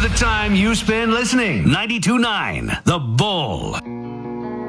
the time you spend listening. 92.9 The Bull.